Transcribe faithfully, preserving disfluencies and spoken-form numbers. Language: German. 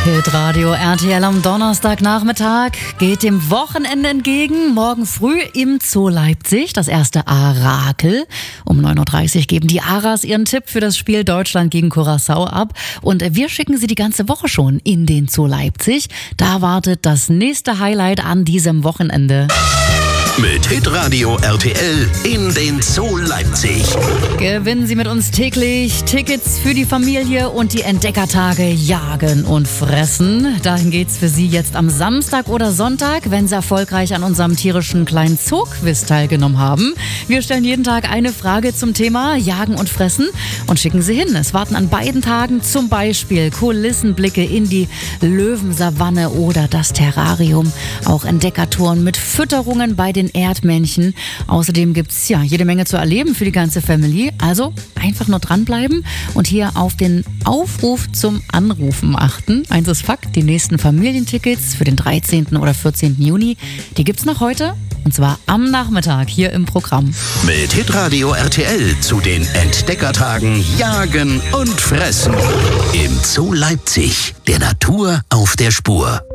Hitradio R T L am Donnerstagnachmittag geht dem Wochenende entgegen. Morgen früh im Zoo Leipzig das erste Arakel. Um neun Uhr dreißig geben die Aras ihren Tipp für das Spiel Deutschland gegen Curaçao ab. Und wir schicken sie die ganze Woche schon in den Zoo Leipzig. Da wartet das nächste Highlight an diesem Wochenende. Mit Hitradio R T L in den Zoo Leipzig. Gewinnen Sie mit uns täglich Tickets für die Familie und die Entdeckertage Jagen und Fressen. Dahin geht's für Sie jetzt am Samstag oder Sonntag, wenn Sie erfolgreich an unserem tierischen kleinen Zoo-Quiz teilgenommen haben. Wir stellen jeden Tag eine Frage zum Thema Jagen und Fressen und schicken Sie hin. Es warten an beiden Tagen zum Beispiel Kulissenblicke in die Löwensavanne oder das Terrarium. Auch Entdeckertouren mit Fütterungen bei den Erdmännchen. Außerdem gibt's ja jede Menge zu erleben für die ganze Family. Also einfach nur dranbleiben und hier auf den Aufruf zum Anrufen achten. Eins ist Fakt, die nächsten Familientickets für den dreizehnten oder vierzehnten Juni, die gibt's noch heute. Und zwar am Nachmittag hier im Programm. Mit Hitradio R T L zu den Entdeckertagen Jagen und Fressen. Im Zoo Leipzig, der Natur auf der Spur.